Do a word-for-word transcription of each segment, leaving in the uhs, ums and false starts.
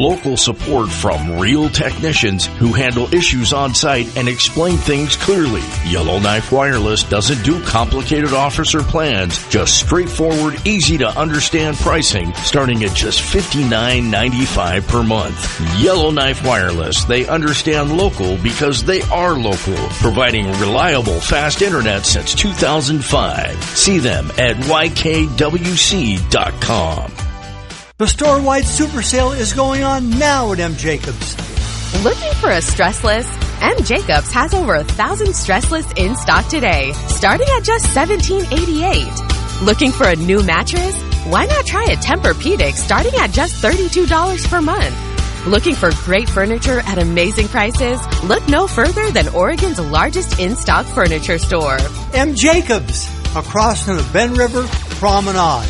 local support from real technicians who handle issues on site and explain things clearly. Yellowknife Wireless doesn't do complicated offers or plans, just straightforward, easy to understand pricing starting at just fifty-nine ninety-five per month. Yellowknife Wireless, they understand local because they are local, providing reliable fast internet since two thousand five. See them at Y K W C dot com. The store-wide super sale is going on now at M. Jacobs. Looking for a stressless? M. Jacobs has over a thousand stressless in stock today, starting at just seventeen eighty-eight. Looking for a new mattress? Why not try a Tempur-Pedic starting at just thirty-two dollars per month? Looking for great furniture at amazing prices? Look no further than Oregon's largest in-stock furniture store. M. Jacobs, across from the Bend River Promenade.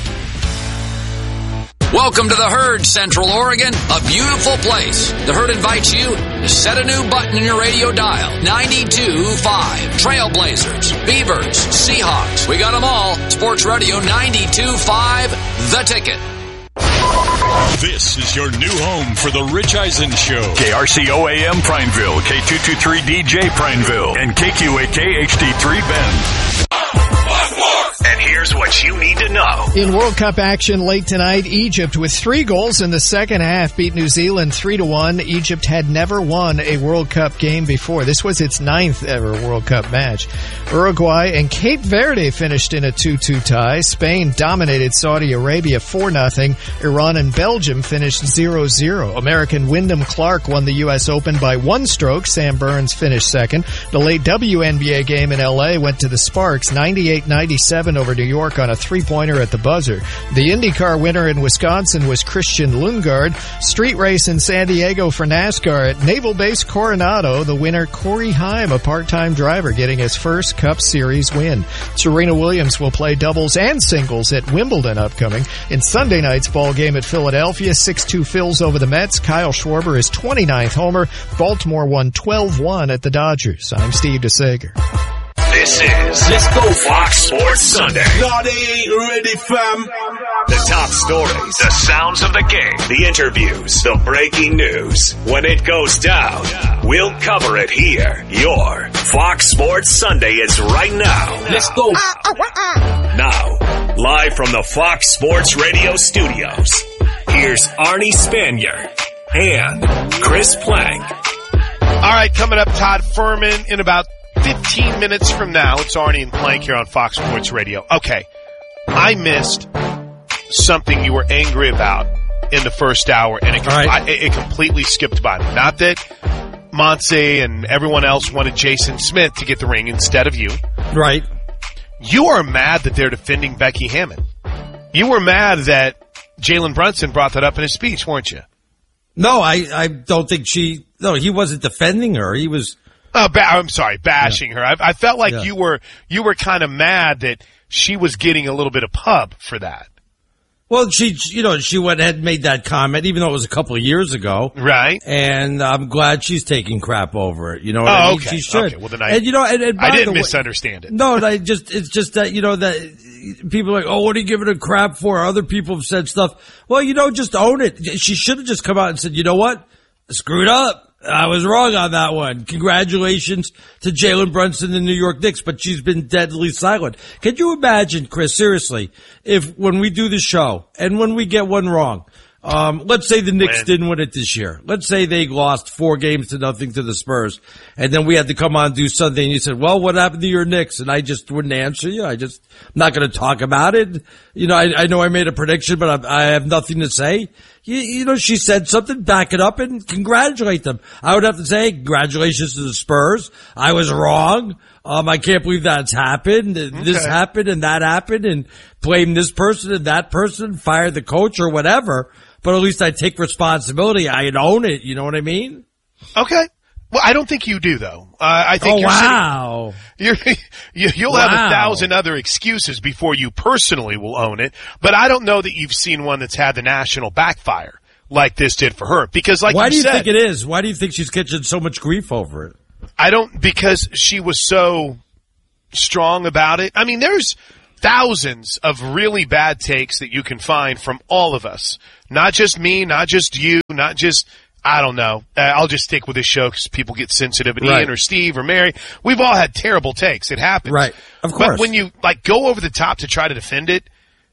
Welcome to the Herd, Central Oregon, a beautiful place. The Herd invites you to set a new button in your radio dial. ninety-two point five. Trailblazers, Beavers, Seahawks. We got them all. Sports Radio ninety-two point five, The Ticket. This is your new home for the Rich Eisen Show. K R C O A M Prineville, K two twenty-three D J Prineville, and K Q A K H D three Bend. And here's what you need to know. In World Cup action late tonight, Egypt with three goals in the second half beat New Zealand three to one. Egypt had never won a World Cup game before. This was its ninth ever World Cup match. Uruguay and Cape Verde finished in a two two tie. Spain dominated Saudi Arabia four nothing. Iran and Belgium finished zero zero. American Wyndham Clark won the U S Open by one stroke. Sam Burns finished second. The late W N B A game in L A went to the Sparks ninety-eight ninety-seven over New York on a three-pointer at the buzzer. The IndyCar winner in Wisconsin was Christian Lundgaard. Street race in San Diego for NASCAR at Naval Base Coronado. The winner, Corey Heim, a part-time driver, getting his first Cup Series win. Serena Williams will play doubles and singles at Wimbledon upcoming. In Sunday night's ball game at Philadelphia, six two Phils over the Mets. Kyle Schwarber is twenty-ninth homer. Baltimore won twelve one at the Dodgers. I'm Steve DeSager. This is Let's Go Fox Sports Sunday. No, they ain't ready, fam. The top stories, the sounds of the game, the interviews, the breaking news. When it goes down, we'll cover it here. Your Fox Sports Sunday is right now. Let's go. Now, live from the Fox Sports Radio studios, here's Arnie Spanier and Chris Plank. All right, coming up, Todd Furman in about fifteen minutes from now. It's Arnie and Plank here on Fox Sports Radio. Okay, I missed something you were angry about in the first hour, and it, right. I, it completely skipped by me. Not that Monse and everyone else wanted Jason Smith to get the ring instead of you. Right. You are mad that they're defending Becky Hammon. You were mad that Jalen Brunson brought that up in his speech, weren't you? No, I, I don't think she, no, he wasn't defending her. He was. Oh, ba- I'm sorry, bashing yeah. her. I, I felt like yeah. you were, you were kind of mad that she was getting a little bit of pub for that. Well, she, you know, she went ahead and made that comment, even though it was a couple of years ago. Right. And I'm glad she's taking crap over it. You know what oh, I mean? okay. She should. Okay. Well, then I, and, you know, and, and I didn't way, misunderstand it. No, I just, it's just that, you know, that people are like, oh, what are you giving her crap for? Other people have said stuff. Well, you know, just own it. She should have just come out and said, you know what? I screwed up. I was wrong on that one. Congratulations to Jalen Brunson and the New York Knicks, but she's been deadly silent. Can you imagine, Chris, seriously, if when we do the show and when we get one wrong, um, let's say the Knicks win. didn't win it this year. Let's say they lost four games to nothing to the Spurs, and then we had to come on and do something, and you said, well, what happened to your Knicks? And I just wouldn't answer you. I just, I'm not going to talk about it. You know, I, I know I made a prediction, but I, I have nothing to say. You, you know, she said something, back it up and congratulate them. I would have to say, congratulations to the Spurs. I was wrong. Um, I can't believe that's happened. Okay. This happened and that happened, and blame this person and that person, fire the coach or whatever. But at least I take responsibility. I'd own it. You know what I mean? Okay. Well, I don't think you do, though. Uh, I think oh, you're wow. You're, you, you'll wow. have a thousand other excuses before you personally will own it. But I don't know that you've seen one that's had the national backfire like this did for her. Because like Why you do you said, think it is? Why do you think she's catching so much grief over it? I don't, because she was so strong about it. I mean, there's thousands of really bad takes that you can find from all of us. Not just me, not just you, not just, I don't know, uh, I'll just stick with this show because people get sensitive, and Right. Ian or Steve or Mary, we've all had terrible takes. It happens. Right. Of course. But when you, like, go over the top to try to defend it,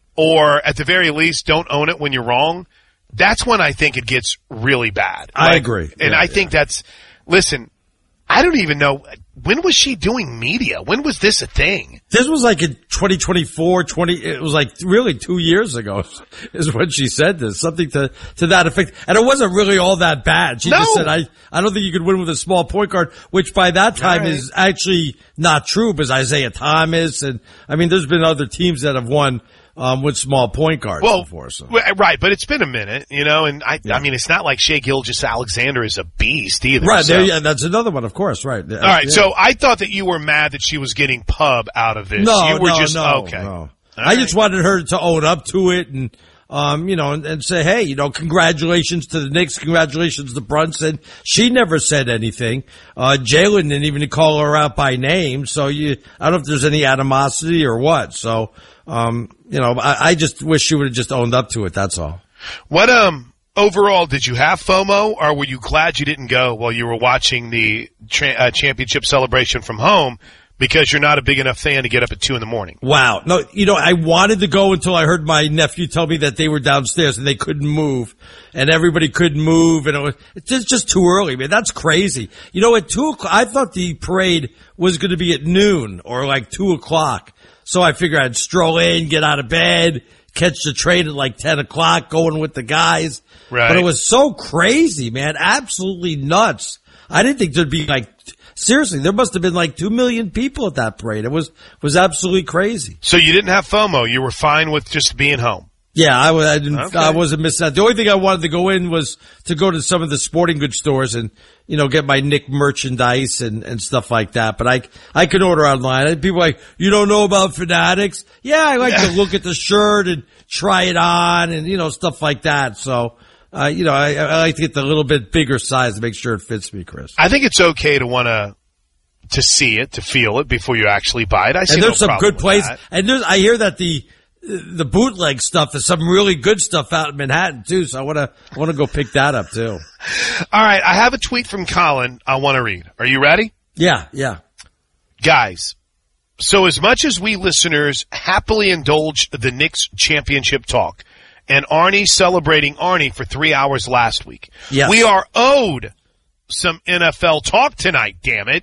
or at the very least don't own it when you're wrong, that's when I think it gets really bad. I Like, agree. And Yeah, I think that's, listen, I don't even know, when was she doing media? When was this a thing? This was like in twenty twenty-four, twenty, it was like really two years ago is when she said this, something to, to that effect. And it wasn't really all that bad. She No. just said, I, I don't think you could win with a small point guard, which by that time Right. is actually not true because Isaiah Thomas and, I mean, there's been other teams that have won, um, with small point guards Well, before. So. w- right, but it's been a minute, you know, and I, Yeah. I mean, it's not like Shea Gilgeous-Alexander is a beast either. Right, so. there, yeah, that's another one, of course, right. All right, so I thought that you were mad that she was getting pub out of this. No, you were no, just, no, okay. no. I right. just wanted her to own up to it and, um, you know, and, and say, hey, you know, congratulations to the Knicks, congratulations to Brunson. She never said anything. Uh, Jalen didn't even call her out by name, so you, I don't know if there's any animosity or what. So, um, you know, I, I just wish she would have just owned up to it, that's all. What, um, overall, did you have FOMO, or were you glad you didn't go while you were watching the tra- uh, championship celebration from home because you're not a big enough fan to get up at two in the morning? Wow. No, you know, I wanted to go until I heard my nephew tell me that they were downstairs and they couldn't move and everybody couldn't move and it was it's just, just too early, man. That's crazy. You know, at two o'clock, I thought the parade was going to be at noon or like two o'clock. So I figured I'd stroll in, get out of bed, catch the train at like ten o'clock, going with the guys. Right. But it was so crazy, man. Absolutely nuts. I didn't think there'd be like, seriously, there must have been like two million people at that parade. It was, was absolutely crazy. So you didn't have FOMO. You were fine with just being home. Yeah, I, was- I didn't, Okay. I wasn't missing out. The only thing I wanted to go in was to go to some of the sporting goods stores and, you know, get my Nick merchandise and, and stuff like that. But I, I can order online. And people are like, you don't know about Fanatics? Yeah, I like to look at the shirt and try it on and, you know, stuff like that. So, uh, you know, I, I like to get the little bit bigger size to make sure it fits me, Chris. I think it's okay to want to to see it, to feel it before you actually buy it. I see And no there's some problem good with places. that. And there's, I hear that the, the bootleg stuff is some really good stuff out in Manhattan too. So I want to, I want to go pick that up too. All right, I have a tweet from Colin I want to read. Are you ready? Yeah, yeah. Guys, so as much as we listeners happily indulge the Knicks championship talk and Arnie celebrating Arnie for three hours last week, Yes. we are owed some N F L talk tonight, damn it.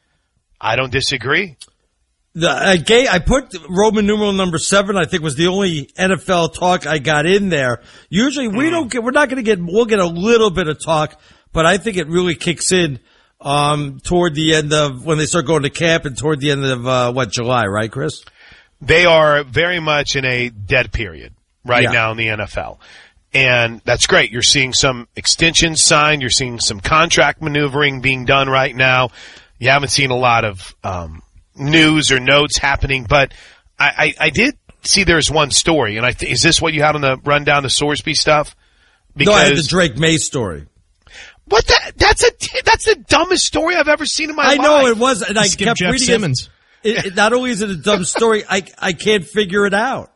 I don't disagree. The I gave, I put Roman numeral number seven. I think was the only N F L talk I got in there. Usually we don't get. We're not going to get. We'll get a little bit of talk, but I think it really kicks in um, toward the end of when they start going to camp and toward the end of uh, what July, right, Chris? They are very much in a dead period right Yeah. now in the N F L. And that's great. You're seeing some extensions signed. You're seeing some contract maneuvering being done right now. You haven't seen a lot of um, news or notes happening, but I, I, I did see there's one story. And I th- is this what you had on the rundown, the Sorsby stuff? No, I had the Drake May story. What the, that's a that's the dumbest story I've ever seen in my I life. know it was, and I Skip kept Jeff reading Simmons. it. It, it. Not only is it a dumb story, I I can't figure it out.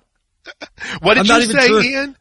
What did I'm you not even say, sure. Ian?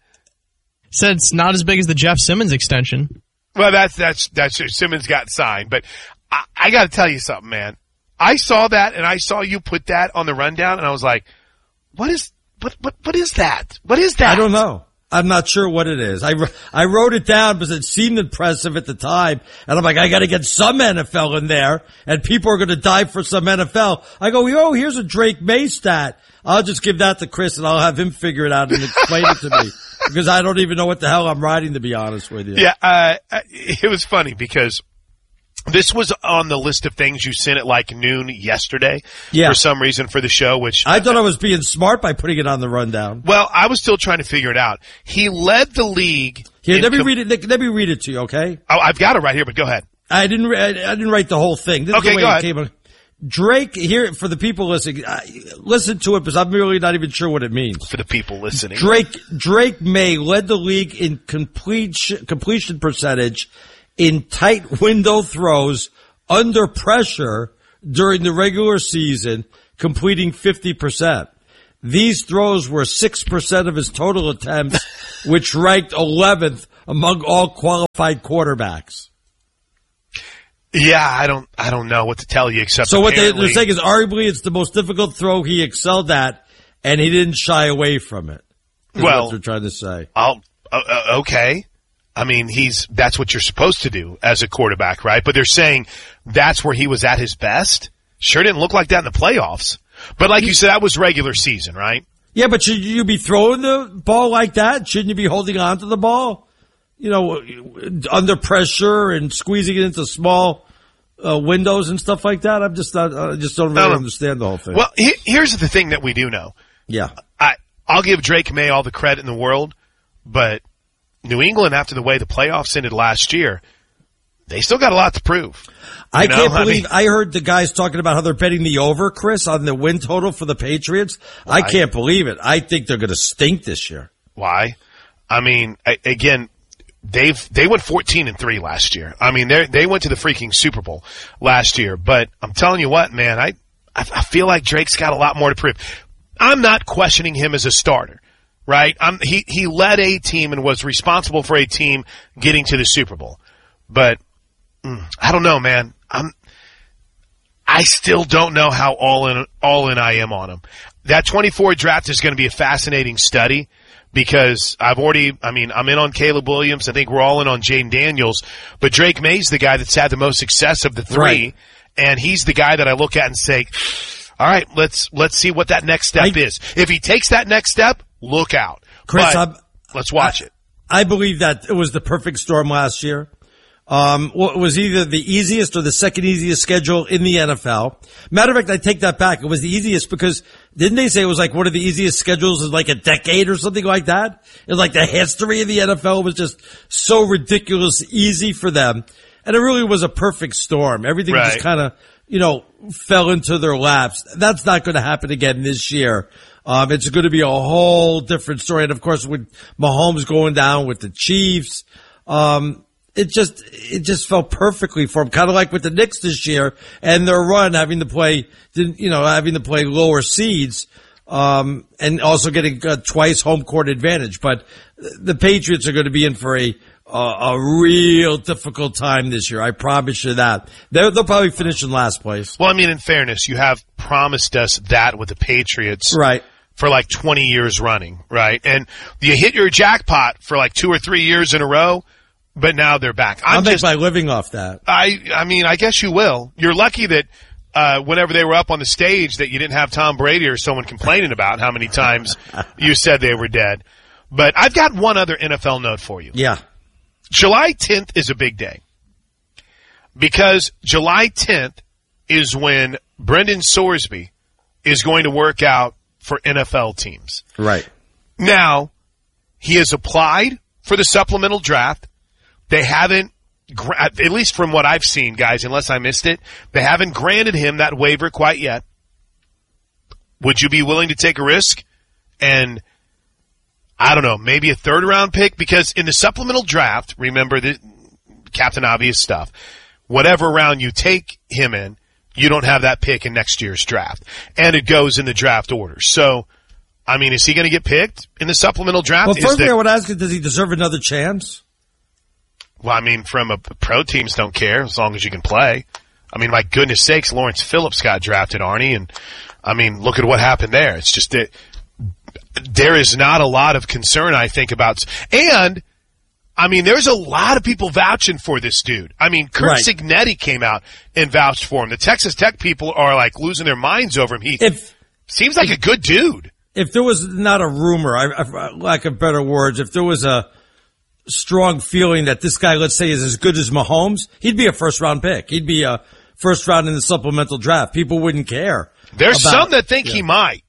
Said it's not as big as the Jeff Simmons extension. Well, that's that's that's Simmons got signed, but I, I got to tell you something, man. I saw that, and I saw you put that on the rundown, and I was like, "What is what what what is that? What is that?" I don't know. I'm not sure what it is. I, I wrote it down because it seemed impressive at the time. And I'm like, I got to get some N F L in there and people are going to die for some N F L. I go, yo, here's a Drake May stat. I'll just give that to Chris and I'll have him figure it out and explain it to me because I don't even know what the hell I'm writing, to be honest with you. Yeah, uh, it was funny because this was on the list of things you sent at like noon yesterday Yeah. for some reason for the show, which I thought I was being smart by putting it on the rundown. well, I was still trying to figure it out. He led the league. Here, in let me com- read it. Let me read it to you, okay? Oh, I've got it right here, but go ahead. I didn't. re- I, I didn't write the whole thing. This is Okay, the way go it ahead. came out. Drake here for the people listening. Uh, listen to it because I'm really not even sure what it means. For the people listening. Drake Drake May led the league in complete completion percentage in tight window throws under pressure during the regular season, completing fifty percent. These throws were six percent of his total attempts, which ranked eleventh among all qualified quarterbacks. Yeah, I don't, I don't know what to tell you except. So what they, they're saying is, arguably, it's the most difficult throw he excelled at, and he didn't shy away from it. Well, what they're trying to say. I'll, uh, okay. I mean, he's, that's what you're supposed to do as a quarterback, right? But they're saying that's where he was at his best. Sure didn't look like that in the playoffs. But like you said, that was regular season, right? Yeah, but should you be throwing the ball like that? Shouldn't you be holding on to the ball? You know, under pressure and squeezing it into small uh, windows and stuff like that. I'm just not, I just don't really no, no. understand the whole thing. Well, he, here's the thing that we do know. Yeah. I, I'll give Drake May all the credit in the world, but New England, after the way the playoffs ended last year, they still got a lot to prove. I know? can't believe, I, mean, I heard the guys talking about how they're betting the over, Chris, on the win total for the Patriots. Why? I can't believe it. I think they're going to stink this year. Why? I mean, I, again, They've they went fourteen and three last year. I mean, they they went to the freaking Super Bowl last year. But I'm telling you what, man, I I feel like Drake's got a lot more to prove. I'm not questioning him as a starter, right? I'm, he he led a team and was responsible for a team getting to the Super Bowl. But mm, I don't know, man. I'm I still don't know how all in all in I am on him. That twenty-four draft is going to be a fascinating study. Because I've already, I mean, I'm in on Caleb Williams. I think we're all in on Jaden Daniels. But Drake May's the guy that's had the most success of the three. Right. And he's the guy that I look at and say, all right, let's, let's see what that next step I, is. If he takes that next step, look out. Chris, but let's watch I, it. I believe that it was the perfect storm last year. Um, well, it was either the easiest or the second easiest schedule in the N F L. Matter of fact, I take that back. It was the easiest because didn't they say it was like one of the easiest schedules in like a decade or something like that? It was like the history of the N F L was just so ridiculous easy for them. And it really was a perfect storm. Everything right. just kind of, you know, fell into their laps. That's not going to happen again this year. Um, it's going to be a whole different story. And of course, with Mahomes going down with the Chiefs, um, It just, it just felt perfectly for him, kind of like with the Knicks this year and their run having to play, you know, having to play lower seeds, um, and also getting uh, twice home court advantage. But the Patriots are going to be in for a, uh, a real difficult time this year. I promise you that. They're, they'll probably finish in last place. Well, I mean, in fairness, you have promised us that with the Patriots. Right. For like twenty years running, right? And you hit your jackpot for like two or three years in a row. But now they're back. I'm I'll make just, my living off that. I, I mean, I guess you will. You're lucky that, uh, whenever they were up on the stage that you didn't have Tom Brady or someone complaining about how many times you said they were dead. But I've got one other N F L note for you. Yeah. July tenth is a big day. Because July tenth is when Brendan Sorsby is going to work out for N F L teams. Right. Now, he has applied for the supplemental draft. They haven't, at least from what I've seen, guys, unless I missed it, they haven't granted him that waiver quite yet. Would you be willing to take a risk? And, I don't know, maybe a third round pick? Because in the supplemental draft, remember the Captain Obvious stuff, whatever round you take him in, you don't have that pick in next year's draft. And it goes in the draft order. So, I mean, is he going to get picked in the supplemental draft? Well, first is thing the, I would ask is, does he deserve another chance? Well, I mean, from a pro teams don't care as long as you can play. I mean, my goodness sakes, Lawrence Phillips got drafted, Arnie, and I mean, look at what happened there. It's just that there is not a lot of concern, I think, about, and I mean, there's a lot of people vouching for this dude. I mean, Kurt right. Cignetti came out and vouched for him. The Texas Tech people are like losing their minds over him. He if, seems like if, a good dude. If there was not a rumor, I, I lack of better words, if there was a strong feeling that this guy, let's say, is as good as Mahomes, he'd be a first round pick. He'd be a first round in the supplemental draft. People wouldn't care. There's about, some that think yeah. he might.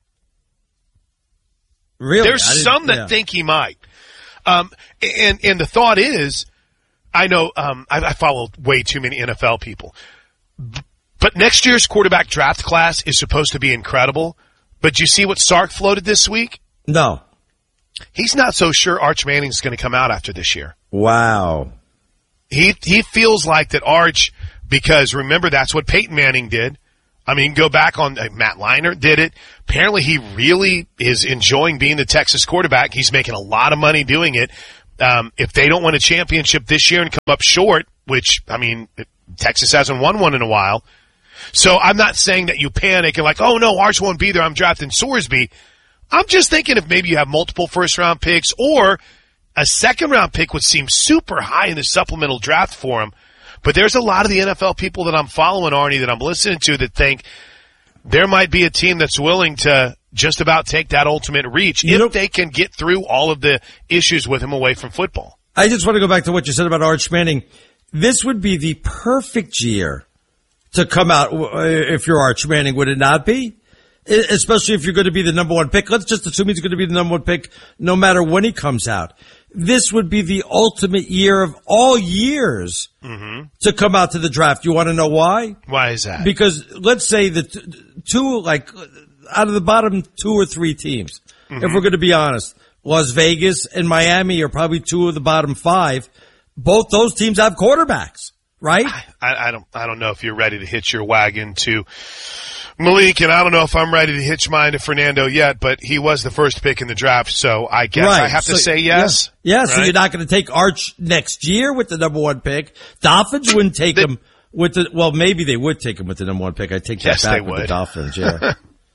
Really? There's some that yeah. think he might. Um, and, and the thought is, I know, um, I, I follow way too many N F L people, but next year's quarterback draft class is supposed to be incredible. But you see what Sark floated this week? No. He's not so sure Arch Manning's going to come out after this year. Wow. He he feels like that Arch, because remember that's what Peyton Manning did. I mean, go back on uh, Matt Leinart did it. Apparently he really is enjoying being the Texas quarterback. He's making a lot of money doing it. Um, if they don't win a championship this year and come up short, which, I mean, Texas hasn't won one in a while. So I'm not saying that you panic and like, oh no, Arch won't be there, I'm drafting Sorsby. I'm just thinking if maybe you have multiple first round picks or a second round pick would seem super high in the supplemental draft for him. But there's a lot of the N F L people that I'm following, Arnie, that I'm listening to that think there might be a team that's willing to just about take that ultimate reach you if know, they can get through all of the issues with him away from football. I just want to go back to what you said about Arch Manning. This would be the perfect year to come out if you're Arch Manning, would it not be? Especially if you're going to be the number one pick. Let's just assume he's going to be the number one pick no matter when he comes out. This would be the ultimate year of all years mm-hmm. to come out to the draft. You want to know why? Why is that? Because let's say that two, like, out of the bottom two or three teams, mm-hmm. if we're going to be honest, Las Vegas and Miami are probably two of the bottom five. Both those teams have quarterbacks, right? I, I don't, I don't know if you're ready to hitch your wagon to Malik, and I don't know if I'm ready to hitch mine to Fernando yet, but he was the first pick in the draft, so I guess right. I have so, to say yes. Yeah, yeah right? So you're not going to take Arch next year with the number one pick. Dolphins wouldn't take they, him with the, well, maybe they would take him with the number one pick. I take that yes, back they with would. the Dolphins, yeah.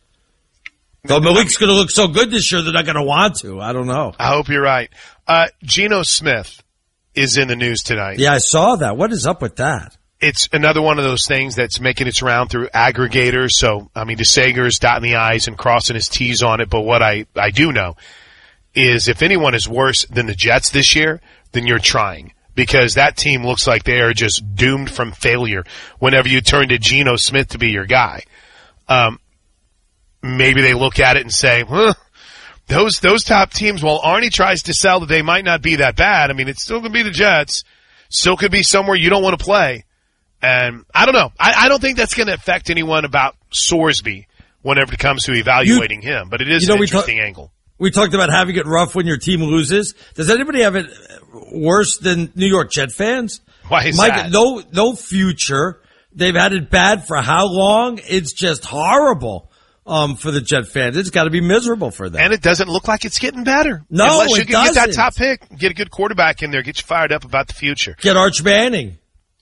Well, Malik's going to look so good this year, they're not going to want to. I don't know. I hope you're right. Uh, Geno Smith is in the news tonight. Yeah, I saw that. What is up with that? It's another one of those things that's making its round through aggregators. So, I mean, DeSager's dotting the I's and crossing his T's on it. But what I, I do know is if anyone is worse than the Jets this year, then you're trying. Because that team looks like they are just doomed from failure whenever you turn to Geno Smith to be your guy. Um, maybe they look at it and say, huh, those, those top teams, while Arnie tries to sell that they might not be that bad, I mean, it's still going to be the Jets. Still could be somewhere you don't want to play. And I don't know. I, I don't think that's going to affect anyone about Sorsby whenever it comes to evaluating you, him. But it is you know, an interesting ta- angle. We talked about having it rough when your team loses. Does anybody have it worse than New York Jet fans? Why is Mike, that? No, no future. They've had it bad for how long? It's just horrible um, for the Jet fans. It's got to be miserable for them. And it doesn't look like it's getting better. No, Unless you it can doesn't. get that top pick, get a good quarterback in there, get you fired up about the future. Get Arch Manning.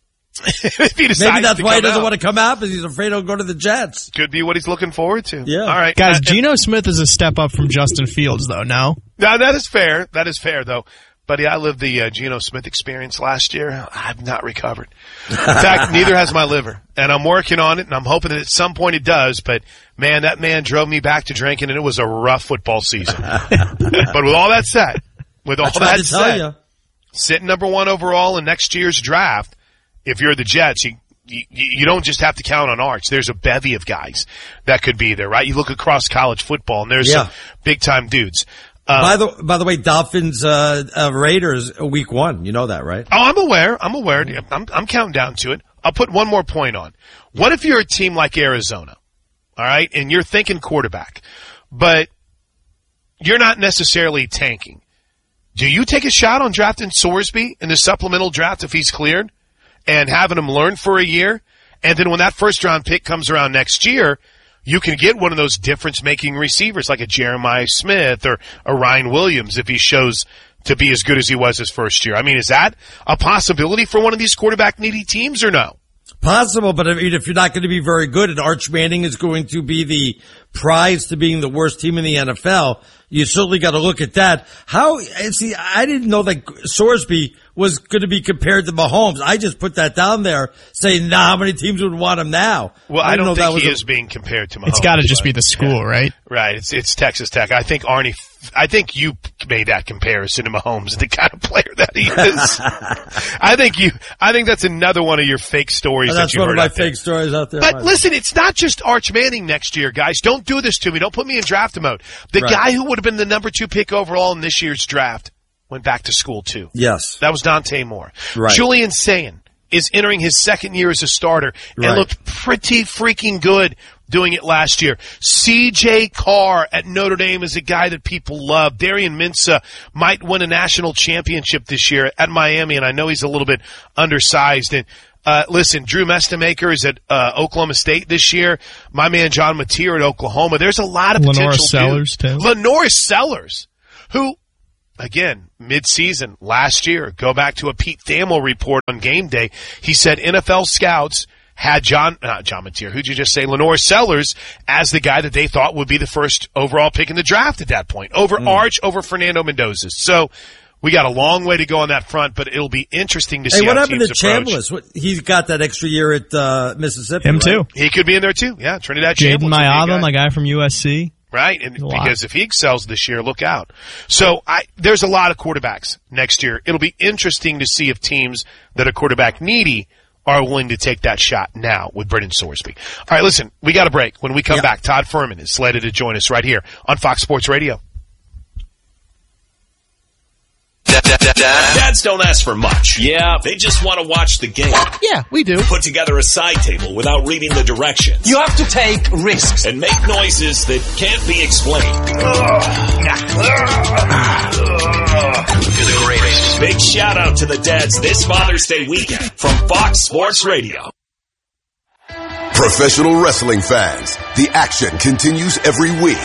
if he Maybe that's why he doesn't out. want to come out because he's afraid he'll go to the Jets. Could be what he's looking forward to. Yeah. All right. Guys, uh, Geno Smith is a step up from Justin Fields, though, no? No, that is fair. That is fair, though. Buddy, I lived the uh, Geno Smith experience last year. I've not recovered. In fact, neither has my liver. And I'm working on it, and I'm hoping that at some point it does. But, man, that man drove me back to drinking, and it was a rough football season. But with all that said, with all that said, sitting number one overall in next year's draft, if you're the Jets, you You, you don't just have to count on Arch. There's a bevy of guys that could be there, right? You look across college football, and there's yeah. some big-time dudes. Um, by the by the way, Dolphins uh, uh, Raiders week one. You know that, right? Oh, I'm aware. I'm aware. I'm, I'm counting down to it. I'll put one more point on. What if you're a team like Arizona, all right, and you're thinking quarterback, but you're not necessarily tanking? Do you take a shot on drafting Sorsby in the supplemental draft if he's cleared? And having him learn for a year, and then when that first-round pick comes around next year, you can get one of those difference-making receivers like a Jeremiah Smith or a Ryan Williams if he shows to be as good as he was his first year. I mean, is that a possibility for one of these quarterback-needy teams or no? Possible, but I mean, if you're not going to be very good and Arch Manning is going to be the prize to being the worst team in the N F L, you certainly got to look at that. How, see, I didn't know that Sorsby was going to be compared to Mahomes. I just put that down there saying, nah, how many teams would want him now? Well, I, I don't know think that was he a, is being compared to Mahomes. It's got to just be the school, yeah. right? Right. It's it's Texas Tech. I think Arnie, I think you made that comparison to Mahomes, the kind of player that he is. I think you, I think that's another one of your fake stories oh, that you heard That's one of my out there. fake stories out there. But listen, it's not just Arch Manning next year, guys. Don't do this to me. Don't put me in draft mode. The right. guy who would have been the number two pick overall in this year's draft went back to school too. Yes. That was Dante Moore. Right. Julian Sayin is entering his second year as a starter and right. looked pretty freaking good doing it last year. C J Carr at Notre Dame is a guy that people love. Darian Mensah might win a national championship this year at Miami, and I know he's a little bit undersized. And uh listen, Drew Mestamaker is at uh Oklahoma State this year. My man John Mateer at Oklahoma. There's a lot of Lenore potential. Sellers, too. Lenore Sellers, who, again, mid-season last year. Go back to a Pete Thamel report on game day. He said N F L scouts had John, not John Mateer, who'd you just say, Lenore Sellers as the guy that they thought would be the first overall pick in the draft at that point, over mm. Arch, over Fernando Mendoza. So we got a long way to go on that front, but it'll be interesting to see hey, what how happened teams to approach. Chambliss? What, he's got that extra year at uh, Mississippi. Him right? too. He could be in there too. Yeah, Trinidad Jaden Chambliss. Mayava, my guy from U S C. Right, and because if he excels this year, look out. So I, there's a lot of quarterbacks next year. It'll be interesting to see if teams that are quarterback needy are willing to take that shot now with Brendan Sorsby. All right, listen, we got a break. When we come yep. back, Todd Furman is slated to join us right here on Fox Sports Radio. Dads don't ask for much. Yeah. They just want to watch the game. Yeah, we do. Put together a side table without reading the directions. You have to take risks. And make noises that can't be explained. Big shout out to the dads this Father's Day weekend from Fox Sports Radio. Professional wrestling fans, the action continues every week.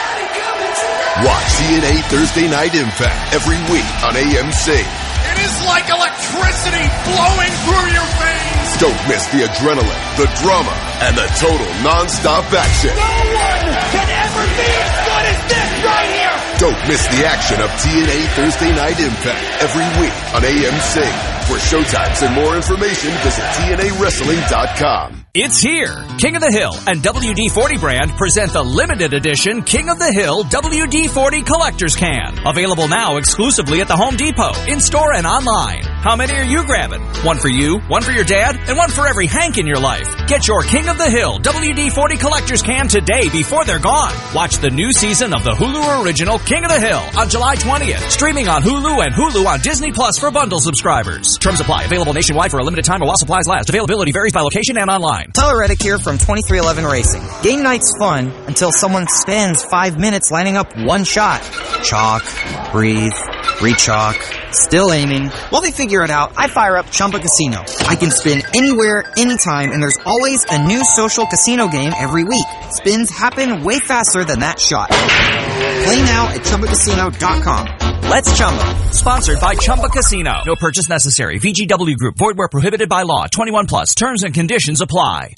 Watch T N A Thursday Night Impact every week on A M C. It is like electricity flowing through your veins. Don't miss the adrenaline, the drama, and the total non-stop action. No one can ever be as good as this right here. Don't miss the action of T N A Thursday Night Impact every week on A M C. For showtimes and more information, visit T N A wrestling dot com. It's here. King of the Hill and W D forty brand present the limited edition King of the Hill W D forty Collector's Can. Available now exclusively at the Home Depot, in-store and online. How many are you grabbing? One for you, one for your dad, and one for every Hank in your life. Get your King of the Hill W D forty Collector's Can today before they're gone. Watch the new season of the Hulu original King of the Hill on July twentieth. Streaming on Hulu and Hulu on Disney Plus for bundle subscribers. Terms apply. Available nationwide for a limited time or while supplies last. Availability varies by location and online. Tyler Reddick here from twenty-three eleven Racing. Game night's fun until someone spends five minutes lining up one shot. Chalk, breathe, re-chalk, still aiming. While they figure it out, I fire up Chumba Casino. I can spin anywhere, anytime, and there's always a new social casino game every week. Spins happen way faster than that shot. Play now at Chumba Casino dot com. Let's Chumba. Sponsored by Chumba Casino. No purchase necessary. V G W Group. Void where prohibited by law. twenty-one plus. Terms and conditions apply.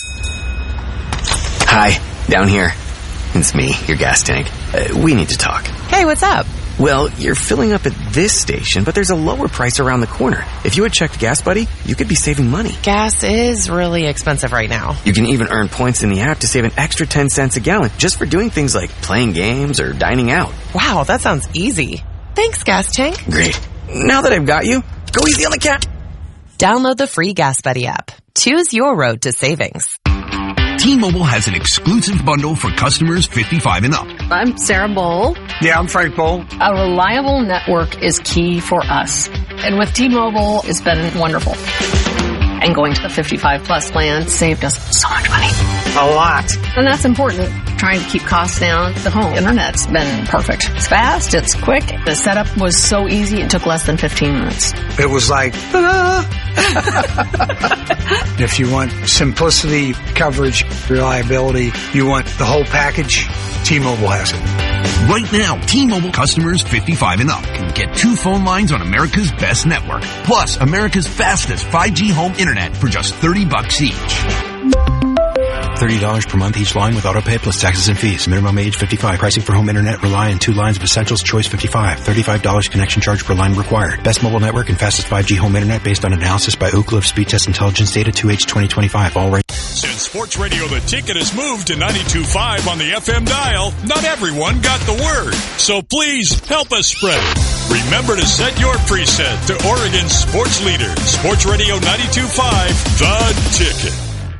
Hi, down here. It's me, your gas tank. Uh, we need to talk. Hey, what's up? Well, you're filling up at this station, but there's a lower price around the corner. If you had checked Gas Buddy, you could be saving money. Gas is really expensive right now. You can even earn points in the app to save an extra ten cents a gallon just for doing things like playing games or dining out. Wow, that sounds easy. Thanks, Gas Tank. Great. Now that I've got you, go easy on the cat. Download the free Gas Buddy app. Choose your road to savings. T-Mobile has an exclusive bundle for customers fifty-five and up. I'm Sarah Bowl. Yeah, I'm Frank Bowl. A reliable network is key for us. And with T-Mobile, it's been wonderful. And going to the fifty-five plus plan saved us so much money. A lot. And that's important. Trying to keep costs down. The home internet's been perfect. It's fast. It's quick. The setup was so easy. It took less than fifteen minutes. It was like, ta-da! If you want simplicity, coverage, reliability, you want the whole package, T-Mobile has it. Right now, T-Mobile customers fifty-five and up can get two phone lines on America's best network, plus America's fastest five G home internet for just thirty bucks each. thirty dollars per month each line with autopay plus taxes and fees. Minimum age fifty-five. Pricing for home internet rely on two lines of Essentials Choice fifty-five. thirty-five dollars connection charge per line required. Best mobile network and fastest five G home internet based on analysis by Ookla of Speed Test Intelligence Data two H twenty twenty-five. All right. Since Sports Radio The Ticket has moved to ninety-two point five on the F M dial, not everyone got the word. So please help us spread it. Remember to set your preset to Oregon's sports leader, Sports Radio ninety-two point five, The Ticket.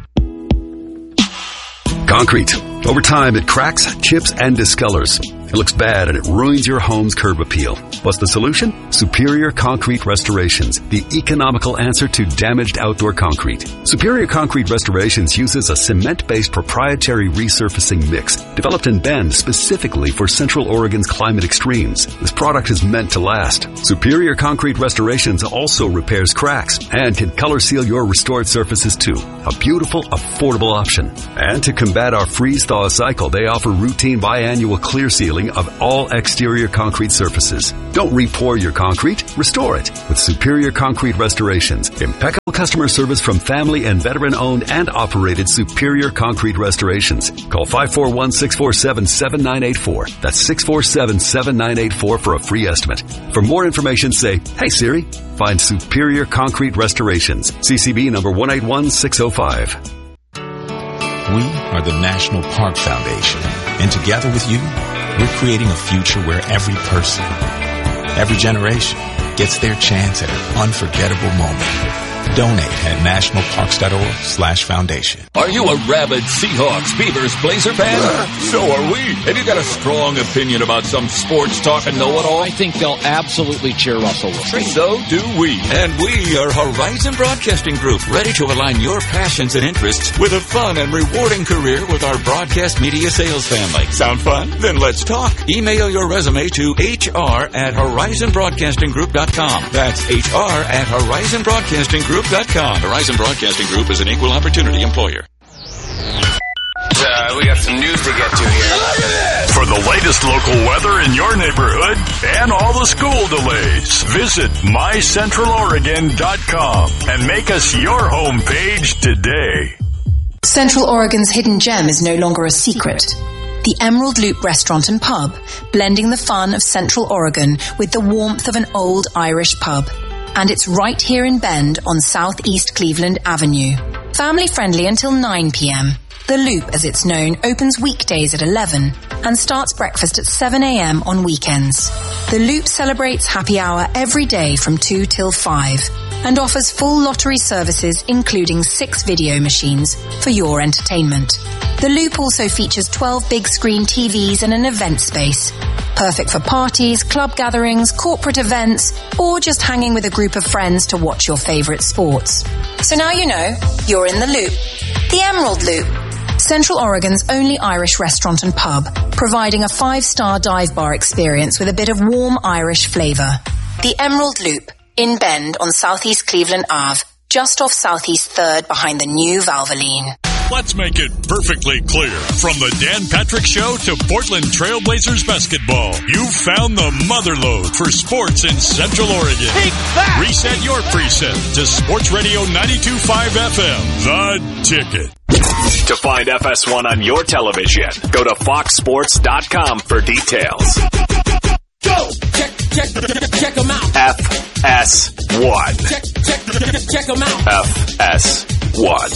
Concrete. Over time, it cracks, chips, and discolors. It looks bad and it ruins your home's curb appeal. What's the solution? Superior Concrete Restorations, the economical answer to damaged outdoor concrete. Superior Concrete Restorations uses a cement-based proprietary resurfacing mix developed in Bend specifically for Central Oregon's climate extremes. This product is meant to last. Superior Concrete Restorations also repairs cracks and can color seal your restored surfaces too. A beautiful, affordable option. And to combat our freeze thaw cycle, they offer routine biannual clear sealing of all exterior concrete surfaces. Don't re-pour your concrete, restore it with Superior Concrete Restorations. Impeccable customer service from family and veteran-owned and operated Superior Concrete Restorations. Call five four one, six four seven, seven nine eight four. That's six four seven, seven nine eight four for a free estimate. For more information, say, "Hey Siri." Find Superior Concrete Restorations. C C B number one eight one six oh five. We are the National Park Foundation, and together with you, we're creating a future where every person, every generation, gets their chance at an unforgettable moment. Donate at nationalparks.org slash foundation. Are you a rabid Seahawks, Beavers, Blazer fan? So are we. Have you got a strong opinion about some sports talk and know-it-all? I think they'll absolutely cheer Russell Wilson. So do we. And we are Horizon Broadcasting Group, ready to align your passions and interests with a fun and rewarding career with our broadcast media sales family. Sound fun? Then let's talk. Email your resume to H R at horizon broadcasting group dot com. That's H R at horizon broadcasting group dot com. Horizon Broadcasting Group is an equal opportunity employer. Uh, we got some news to get to here. For the latest local weather in your neighborhood and all the school delays, visit my central oregon dot com and make us your homepage today. Central Oregon's hidden gem is no longer a secret. The Emerald Loop Restaurant and Pub, blending the fun of Central Oregon with the warmth of an old Irish pub. And it's right here in Bend on Southeast Cleveland Avenue. Family friendly until nine p.m. The Loop, as it's known, opens weekdays at eleven and starts breakfast at seven a.m. on weekends. The Loop celebrates happy hour every day from two till five and offers full lottery services including six video machines for your entertainment. The Loop also features twelve big screen T Vs and an event space. Perfect for parties, club gatherings, corporate events, or just hanging with a group of friends to watch your favorite sports. So now you know, you're in the Loop. The Emerald Loop. Central Oregon's only Irish restaurant and pub, providing a five-star dive bar experience with a bit of warm Irish flavor. The Emerald Loop, in Bend on Southeast Cleveland Avenue, just off Southeast third behind the new Valvoline. Let's make it perfectly clear. From the Dan Patrick Show to Portland Trailblazers basketball, you've found the motherlode for sports in Central Oregon. Take that! Reset your preset to Sports Radio ninety-two point five F M, The Ticket. To find F S one on your television, go to fox sports dot com for details. Go! Check, check, check them out. F S one. Check, check, check them out. F S one.